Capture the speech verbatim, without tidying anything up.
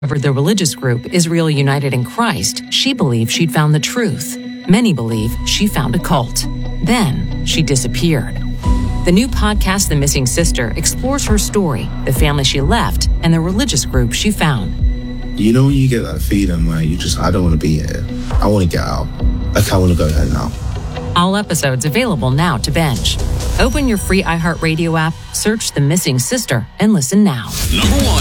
For the religious group Israel United in Christ, she believed she'd found the truth. Many believe she found a cult. Then she disappeared. The new podcast, The Missing Sister, explores her story, the family she left, and the religious group she found. You know when you get that feeling where you just, I don't want to be here. I want to get out. Like, I want to go home now. All episodes available now to binge. Open your free iHeartRadio app, search The Missing Sister, and listen now. Number one.